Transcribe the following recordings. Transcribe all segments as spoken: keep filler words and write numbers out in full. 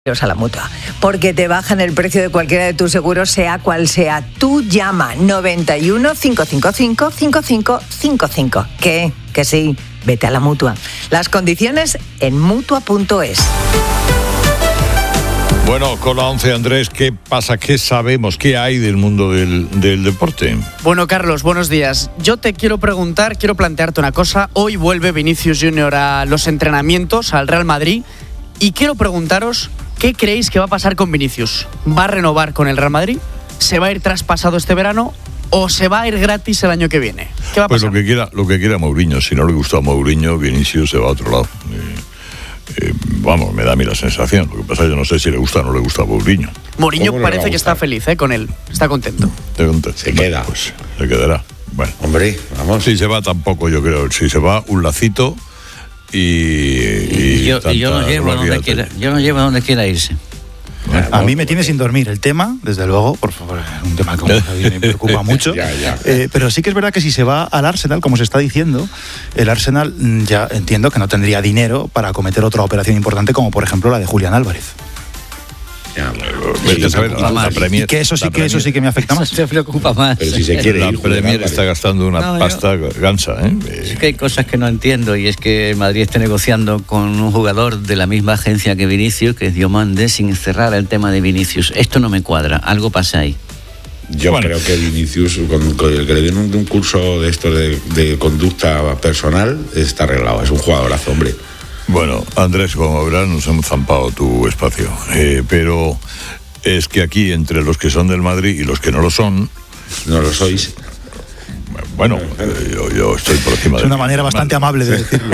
a la Mutua, porque te bajan el precio de cualquiera de tus seguros, sea cual sea. Tú llama noventa y uno, cinco cinco cinco, cinco cinco cinco cinco. ¿Qué? Que sí, vete a la Mutua. Las condiciones en mutua punto es. Bueno, con la once, Andrés, ¿qué pasa? ¿Qué sabemos? ¿Qué hay del mundo del, del deporte? Bueno, Carlos, buenos días. Yo te quiero preguntar, quiero plantearte una cosa. Hoy vuelve Vinicius Junior a los entrenamientos, al Real Madrid, y quiero preguntaros, ¿qué creéis que va a pasar con Vinicius? ¿Va a renovar con el Real Madrid? ¿Se va a ir traspasado este verano? ¿O se va a ir gratis el año que viene? ¿Qué va a pues pasar? Pues lo que quiera, lo que quiera Mourinho. Si no le gusta a Mourinho, Vinicius se va a otro lado. Eh, eh, vamos, me da a mí la sensación. Lo que pasa es que yo no sé si le gusta o no le gusta a Mourinho. Mourinho parece que está feliz eh, con él. Está contento. ¿Te contento? Se queda. Pues se quedará. Bueno. Hombre, vamos. Si se va tampoco, yo creo. Si se va, un lacito y... y, y, yo, y yo no llevo a donde quiera, yo no llevo a donde quiera irse. Bueno, a mí me tiene sin dormir el tema, desde luego, por favor, es un tema que me preocupa mucho. ya, ya. Eh, pero sí que es verdad que si se va al Arsenal, como se está diciendo, el Arsenal ya entiendo que no tendría dinero para acometer otra operación importante, como por ejemplo la de Julián Álvarez. Ya, sí, ya sabes, la, la Premier, y que eso sí que Premier, eso sí que me afecta más. Se preocupa más. Pero si se quiere la ir, Premier está gastando una no, pasta yo, gansa, ¿eh? Es que hay cosas que no entiendo, y es que Madrid esté negociando con un jugador de la misma agencia que Vinicius, que es Diomande, sin cerrar el tema de Vinicius. Esto no me cuadra, algo pasa ahí. Yo bueno. creo que Vinicius, con, con el que le den un, un curso de esto de, de conducta personal, está arreglado. Es un jugadorazo, hombre. Bueno, Andrés, como verás, nos hemos zampado tu espacio. Eh, pero es que aquí, entre los que son del Madrid y los que no lo son... No lo sois. Bueno, eh, yo, yo estoy por encima de... Es una manera bastante amable de decirlo.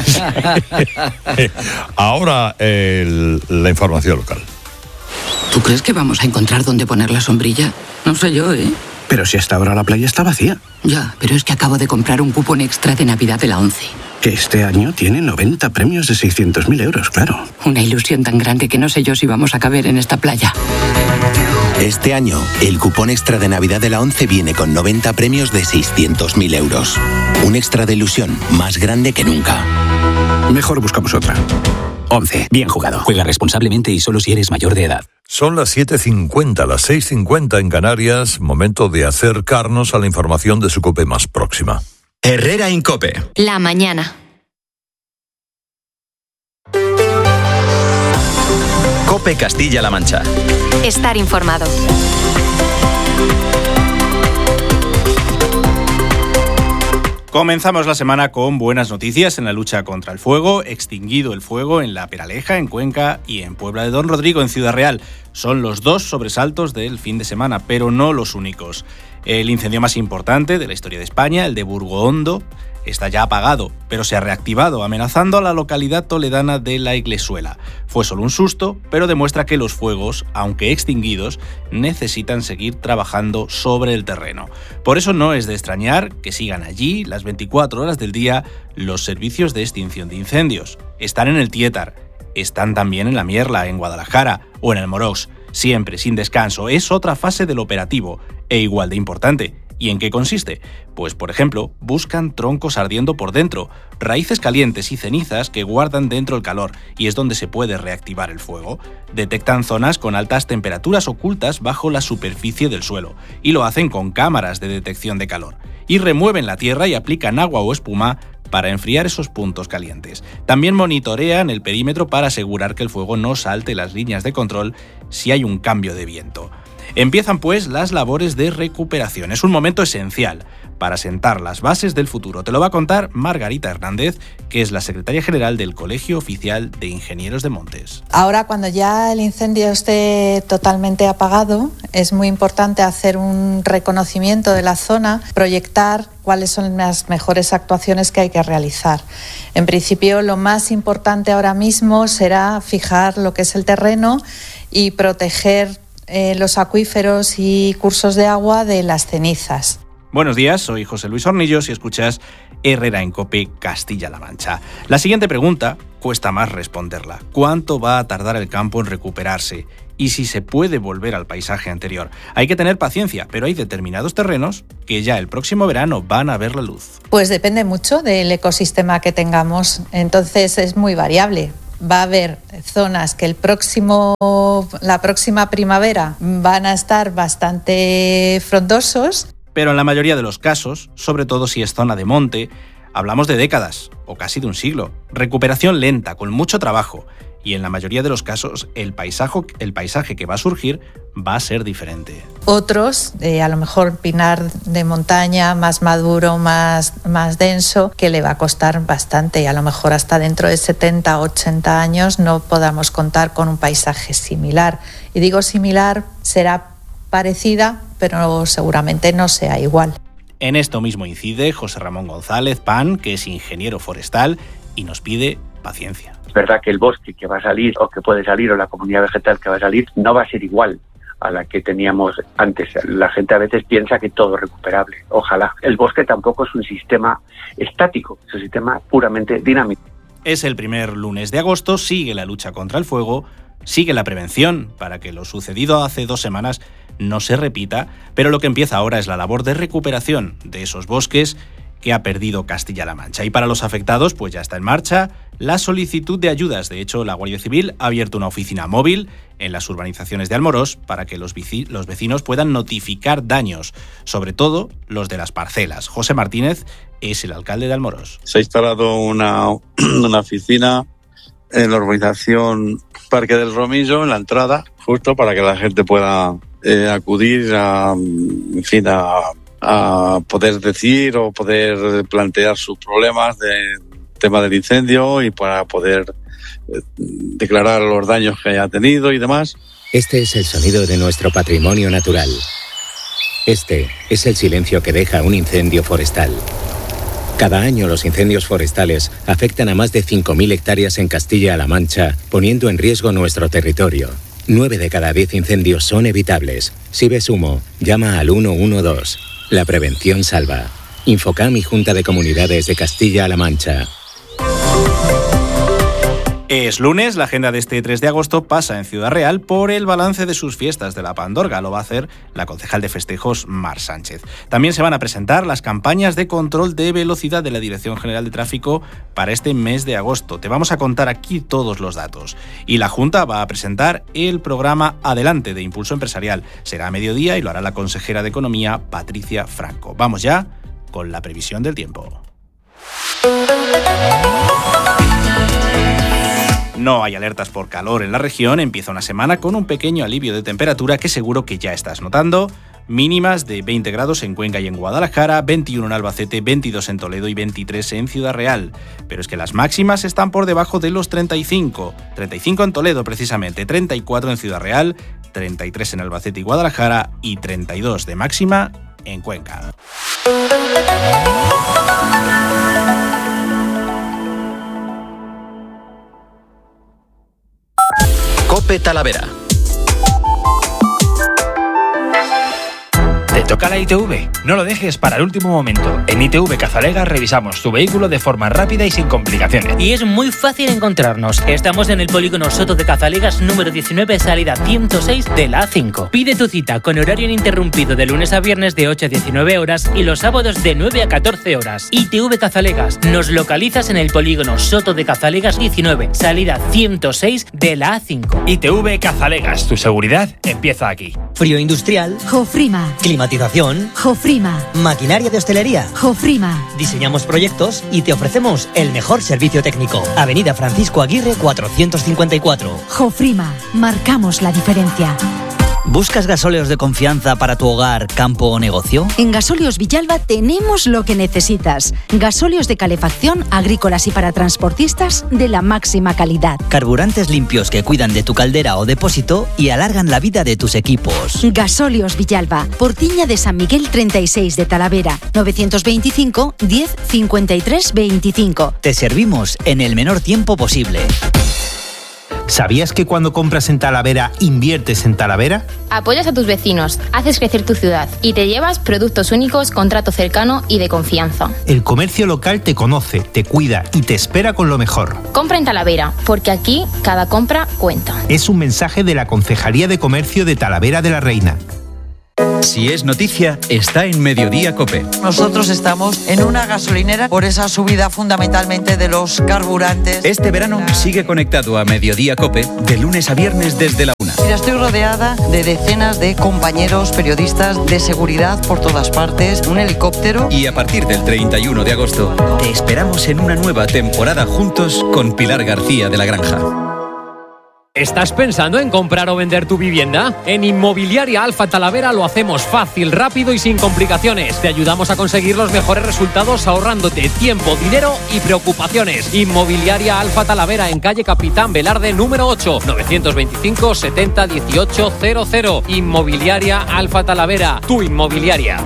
Ahora, el, la información local. ¿Tú crees que vamos a encontrar dónde poner la sombrilla? No sé yo, ¿eh? Pero si hasta ahora la playa está vacía. Ya, pero es que acabo de comprar un cupón extra de Navidad de la ONCE. Que este año tiene noventa premios de seiscientos mil euros, claro. Una ilusión tan grande que no sé yo si vamos a caber en esta playa. Este año, el cupón extra de Navidad de la ONCE viene con noventa premios de seiscientos mil euros. Un extra de ilusión más grande que nunca. Mejor buscamos otra. ONCE, bien jugado. Juega responsablemente y solo si eres mayor de edad. Son las siete cincuenta, las seis cincuenta en Canarias. Momento de acercarnos a la información de su COPE más próxima. Herrera en COPE. La mañana. COPE Castilla-La Mancha. Estar informado. Comenzamos la semana con buenas noticias en la lucha contra el fuego. Extinguido el fuego en La Peraleja, en Cuenca, y en Puebla de Don Rodrigo, en Ciudad Real. Son los dos sobresaltos del fin de semana, pero no los únicos. El incendio más importante de la historia de España, el de Burgohondo, está ya apagado, pero se ha reactivado, amenazando a la localidad toledana de La Iglesuela. Fue solo un susto, pero demuestra que los fuegos, aunque extinguidos, necesitan seguir trabajando sobre el terreno. Por eso no es de extrañar que sigan allí, las veinticuatro horas del día, los servicios de extinción de incendios. Están en el Tietar, están también en La Mierla, en Guadalajara, o en el Morós, siempre sin descanso. Es otra fase del operativo, e igual de importante. ¿Y en qué consiste? Pues, por ejemplo, buscan troncos ardiendo por dentro, raíces calientes y cenizas que guardan dentro el calor, y es donde se puede reactivar el fuego. Detectan zonas con altas temperaturas ocultas bajo la superficie del suelo, y lo hacen con cámaras de detección de calor. Y remueven la tierra y aplican agua o espuma para enfriar esos puntos calientes. También monitorean el perímetro para asegurar que el fuego no salte las líneas de control si hay un cambio de viento. Empiezan pues las labores de recuperación. Es un momento esencial para sentar las bases del futuro. Te lo va a contar Margarita Hernández, que es la secretaria general del Colegio Oficial de Ingenieros de Montes. Ahora, cuando ya el incendio esté totalmente apagado, es muy importante hacer un reconocimiento de la zona, proyectar cuáles son las mejores actuaciones que hay que realizar. En principio, lo más importante ahora mismo será fijar lo que es el terreno y proteger Eh, los acuíferos y cursos de agua de las cenizas. Buenos días, soy José Luis Hornillos y escuchas Herrera en COPE Castilla-La Mancha. La siguiente pregunta cuesta más responderla. ¿Cuánto va a tardar el campo en recuperarse? Y si se puede volver al paisaje anterior. Hay que tener paciencia, pero hay determinados terrenos que ya el próximo verano van a ver la luz. Pues depende mucho del ecosistema que tengamos, entonces es muy variable. va a haber zonas que el próximo, la próxima primavera van a estar bastante frondosos. Pero en la mayoría de los casos, sobre todo si es zona de monte, hablamos de décadas o casi de un siglo. Recuperación lenta, con mucho trabajo. Y en la mayoría de los casos, el paisaje, el paisaje que va a surgir va a ser diferente. Otros, eh, a lo mejor pinar de montaña, más maduro, más, más denso, que le va a costar bastante. Y a lo mejor hasta dentro de setenta, ochenta años no podamos contar con un paisaje similar. Y digo similar, será parecida, pero seguramente no sea igual. En esto mismo incide José Ramón González Pan, que es ingeniero forestal, y nos pide paciencia. Es verdad que el bosque que va a salir o que puede salir o la comunidad vegetal que va a salir no va a ser igual a la que teníamos antes. La gente a veces piensa que todo es recuperable. Ojalá. El bosque tampoco es un sistema estático, es un sistema puramente dinámico. Es el primer lunes de agosto, sigue la lucha contra el fuego, sigue la prevención para que lo sucedido hace dos semanas no se repita, pero lo que empieza ahora es la labor de recuperación de esos bosques que ha perdido Castilla-La Mancha. Y para los afectados, pues ya está en marcha la solicitud de ayudas. De hecho, la Guardia Civil ha abierto una oficina móvil en las urbanizaciones de Almorós para que los, vici- los vecinos puedan notificar daños, sobre todo los de las parcelas. José Martínez es el alcalde de Almorós. Se ha instalado una, una oficina en la urbanización Parque del Romillo, en la entrada, justo para que la gente pueda eh, acudir a, en fin, a a poder decir o poder plantear sus problemas de tema del incendio y para poder eh, declarar los daños que haya tenido y demás. Este es el sonido de nuestro patrimonio natural. Este es el silencio que deja un incendio forestal. Cada año los incendios forestales afectan a más de cinco mil hectáreas en Castilla-La Mancha, poniendo en riesgo nuestro territorio. Nueve de cada diez incendios son evitables. Si ves humo, llama al uno uno dos. La prevención salva. Infocam y Junta de Comunidades de Castilla-La Mancha. Es lunes, la agenda de este tres de agosto pasa en Ciudad Real por el balance de sus fiestas de la Pandorga. Lo va a hacer la concejal de festejos, Mar Sánchez. También se van a presentar las campañas de control de velocidad de la Dirección General de Tráfico para este mes de agosto. Te vamos a contar aquí todos los datos. Y la Junta va a presentar el programa Adelante de Impulso Empresarial. Será a mediodía y lo hará la consejera de Economía, Patricia Franco. Vamos ya con la previsión del tiempo. No hay alertas por calor en la región, empieza una semana con un pequeño alivio de temperatura que seguro que ya estás notando. Mínimas de veinte grados en Cuenca y en Guadalajara, veintiuno en Albacete, veintidós en Toledo y veintitrés en Ciudad Real. Pero es que las máximas están por debajo de los treinta y cinco. treinta y cinco en Toledo precisamente, treinta y cuatro en Ciudad Real, treinta y tres en Albacete y Guadalajara y treinta y dos de máxima en Cuenca. COPE Talavera. Te toca la I T V. No lo dejes para el último momento. En I T V Cazalegas revisamos tu vehículo de forma rápida y sin complicaciones. Y es muy fácil encontrarnos. Estamos en el polígono Soto de Cazalegas número diecinueve, salida ciento seis de la A cinco. Pide tu cita con horario ininterrumpido de lunes a viernes de ocho a diecinueve horas y los sábados de nueve a catorce horas. I T V Cazalegas. Nos localizas en el polígono Soto de Cazalegas diecinueve, salida ciento seis de la A cinco. I T V Cazalegas. Tu seguridad empieza aquí. Frío industrial. Jofrima. Climatización. Jofrima. Maquinaria de hostelería. Jofrima. Diseñamos proyectos y te ofrecemos el mejor servicio técnico. Avenida Francisco Aguirre cuatrocientos cincuenta y cuatro. Jofrima. Marcamos la diferencia. ¿Buscas gasóleos de confianza para tu hogar, campo o negocio? En Gasóleos Villalba tenemos lo que necesitas. Gasóleos de calefacción, agrícolas y para transportistas de la máxima calidad. Carburantes limpios que cuidan de tu caldera o depósito y alargan la vida de tus equipos. Gasóleos Villalba, Portiña de San Miguel treinta y seis de Talavera, novecientos veinticinco, diez, cincuenta y tres, veinticinco. Te servimos en el menor tiempo posible. ¿Sabías que cuando compras en Talavera, inviertes en Talavera? Apoyas a tus vecinos, haces crecer tu ciudad y te llevas productos únicos con trato cercano y de confianza. El comercio local te conoce, te cuida y te espera con lo mejor. Compra en Talavera, porque aquí cada compra cuenta. Es un mensaje de la Concejalía de Comercio de Talavera de la Reina. Si si es noticia, está en Mediodía COPE. Nosotros estamos en una gasolinera por esa subida fundamentalmente de los carburantes. Este verano sigue conectado a Mediodía COPE de lunes a viernes desde la una. Mira, estoy rodeada de decenas de compañeros periodistas de seguridad por todas partes, un helicóptero. Y a partir del treinta y uno de agosto te esperamos en una nueva temporada juntos con Pilar García de la Granja. ¿Estás pensando en comprar o vender tu vivienda? En Inmobiliaria Alfa Talavera lo hacemos fácil, rápido y sin complicaciones. Te ayudamos a conseguir los mejores resultados ahorrándote tiempo, dinero y preocupaciones. Inmobiliaria Alfa Talavera en calle Capitán Velarde número ocho, novecientos veinticinco setenta dieciocho cero cero. Inmobiliaria Alfa Talavera, tu inmobiliaria.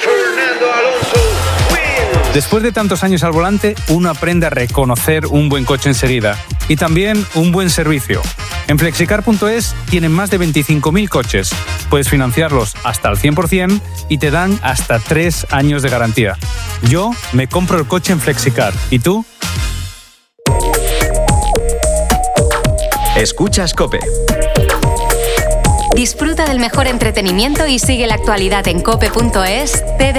Después de tantos años al volante, uno aprende a reconocer un buen coche enseguida y también un buen servicio. En flexicar punto es tienen más de veinticinco mil coches. Puedes financiarlos hasta el cien por ciento y te dan hasta tres años de garantía. Yo me compro el coche en Flexicar. ¿Y tú? Escuchas COPE. Disfruta del mejor entretenimiento y sigue la actualidad en cope punto es.